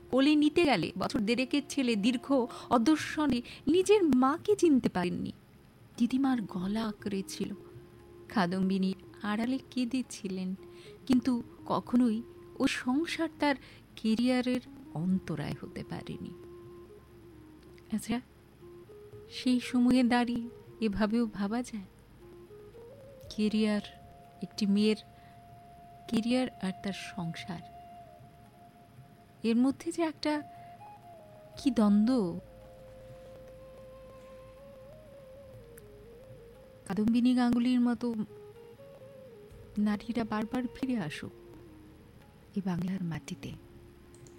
কোলে নিতে গেলে বছর দেড়েকের ছেলে দীর্ঘ অদর্শনে নিজের মাকে চিনতে পারেননি। দিদিমার গলা আঁকড়েছিল। কাদম্বিনী আড়ালে কেঁদেছিলেন, কিন্তু কখনোই ও সংসার তার কেরিয়ারের অন্তরায় হতে পারেনি। আচ্ছা, সেই সময়ে দাঁড়িয়ে এভাবেও ভাবা যায়, কেরিয়ার, একটি মেয়ের কেরিয়ার আর তার সংসার, এর মধ্যে যে একটা কি দ্বন্দ্ব। কাদম্বিনী গাঙ্গুলির মতো নারীরা বারবার ফিরে আসুক এই বাংলার মাটিতে।